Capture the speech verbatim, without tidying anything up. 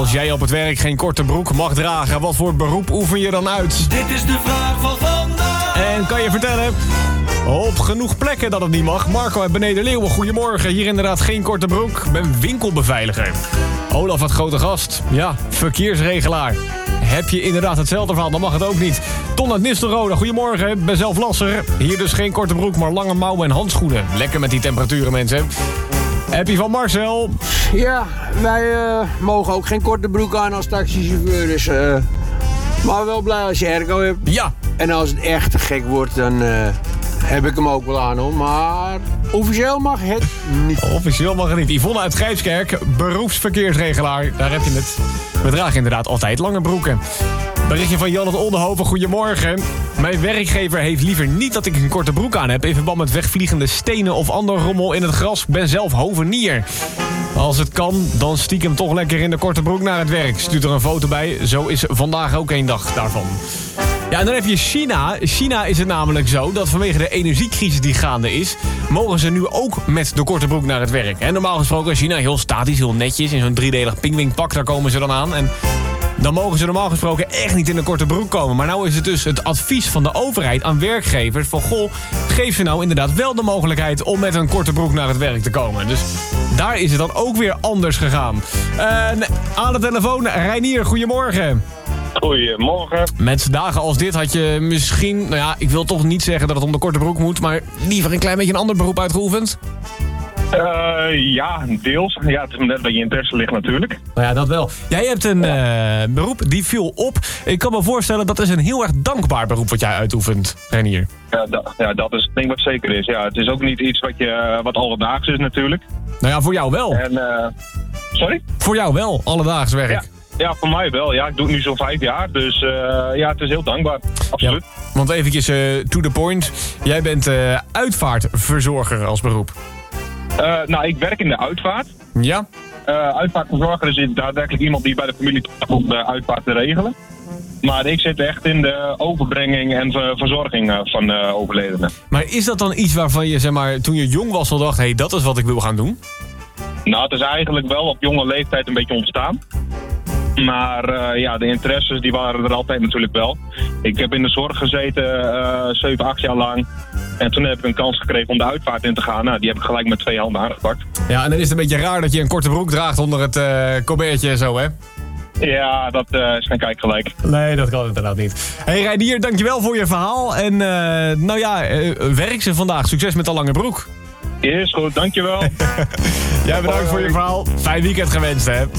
Als jij op het werk geen korte broek mag dragen, wat voor beroep oefen je dan uit? Dit is de vraag van vandaag. En kan je vertellen? Op genoeg plekken dat het niet mag. Marco uit Beneden Leeuwen, goedemorgen. Hier inderdaad geen korte broek. Ik ben winkelbeveiliger. Olaf had grote gast. Ja, verkeersregelaar. Heb je inderdaad hetzelfde verhaal, dan mag het ook niet. Ton uit Nistelrode, goedemorgen. Ik ben zelf lasser. Hier dus geen korte broek, maar lange mouwen en handschoenen. Lekker met die temperaturen, mensen. Happy van Marcel. Ja, wij uh, mogen ook geen korte broek aan als taxichauffeur. Dus, uh, maar wel blij als je airco hebt. Ja. En als het echt te gek wordt, dan uh, heb ik hem ook wel aan, hoor. Maar officieel mag het niet. Officieel mag het niet. Yvonne uit Grijpskerk, beroepsverkeersregelaar. Daar heb je het. We dragen inderdaad altijd lange broeken. Berichtje van Jan uit Oldenhoven, goedemorgen. Mijn werkgever heeft liever niet dat ik een korte broek aan heb... in verband met wegvliegende stenen of ander rommel in het gras. Ik ben zelf hovenier. Als het kan, dan stiekem toch lekker in de korte broek naar het werk. Stuurt er een foto bij. Zo is vandaag ook één dag daarvan. Ja, en dan heb je China. China is het namelijk zo dat vanwege de energiecrisis die gaande is... mogen ze nu ook met de korte broek naar het werk. En normaal gesproken is China heel statisch, heel netjes... in zo'n driedelig pingwingpak, daar komen ze dan aan... En dan mogen ze normaal gesproken echt niet in een korte broek komen. Maar nou is het dus het advies van de overheid aan werkgevers... van goh, geef ze nou inderdaad wel de mogelijkheid... om met een korte broek naar het werk te komen. Dus daar is het dan ook weer anders gegaan. Uh, aan de telefoon, Reinier, goedemorgen. Goedemorgen. Met dagen als dit had je misschien... nou ja, ik wil toch niet zeggen dat het om de korte broek moet... maar liever een klein beetje een ander beroep uitgeoefend? Uh, ja, deels. Ja, het is net bij je interesse ligt natuurlijk. Nou ja, dat wel. Jij hebt een ja. uh, beroep die viel op. Ik kan me voorstellen dat is een heel erg dankbaar beroep wat jij uitoefent, Reinier. Ja, da- ja, dat is het ding wat zeker is. Ja, het is ook niet iets wat, je, wat alledaags is natuurlijk. Nou ja, voor jou wel. En, uh, sorry? Voor jou wel, alledaags werk. Ja. Ja, voor mij wel. Ja, ik doe het nu zo'n vijf jaar. Dus uh, ja, het is heel dankbaar. Absoluut. Ja, want eventjes uh, to the point. Jij bent uh, uitvaartverzorger als beroep. Uh, nou, ik werk in de uitvaart. Ja? Uh, uitvaartverzorger is daadwerkelijk iemand die bij de familie komt de uitvaart te regelen. Maar ik zit echt in de overbrenging en verzorging van uh, overledenen. Maar is dat dan iets waarvan je, zeg maar, toen je jong was al dacht... hé, hey, dat is wat ik wil gaan doen? Nou, het is eigenlijk wel op jonge leeftijd een beetje ontstaan. Maar uh, ja, de interesses die waren er altijd natuurlijk wel. Ik heb in de zorg gezeten, uh, zeven, acht jaar lang. En toen heb ik een kans gekregen om de uitvaart in te gaan. Nou, die heb ik gelijk met twee handen aangepakt. Ja, en dan is het een beetje raar dat je een korte broek draagt onder het uh, colbertje en zo, hè? Ja, dat uh, is geen kijk gelijk. Nee, dat kan inderdaad niet. Hé, hey, Reinier, dankjewel voor je verhaal. En uh, nou ja, uh, werk ze vandaag. Succes met de lange broek. Is goed, dankjewel. Jij bedankt voor je verhaal. Fijn weekend gewenst, hè?